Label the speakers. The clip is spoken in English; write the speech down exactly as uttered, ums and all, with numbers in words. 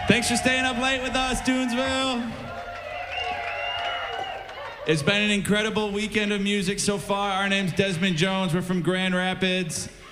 Speaker 1: Thanks for staying up late with us, Doonesville. It's been an incredible weekend of music so far. Our name's Desmond Jones. We're from Grand Rapids.